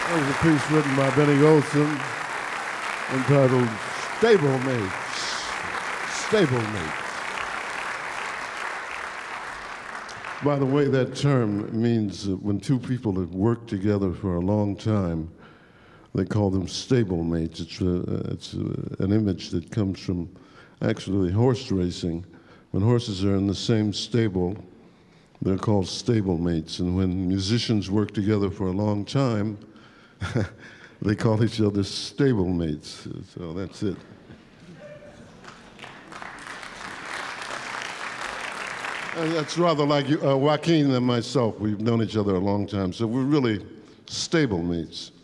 That was a piece written by Benny Golson entitled Stablemates. Stablemates. By the way, that term means when two people have worked together for a long time, they call them stablemates. It's an image that comes from actually horse racing. When horses are in the same stable, they're called stablemates. And when musicians work together for a long time, they call each other stablemates. So that's it. And that's rather like Joaquin and myself. We've known each other a long time, so we're really stablemates.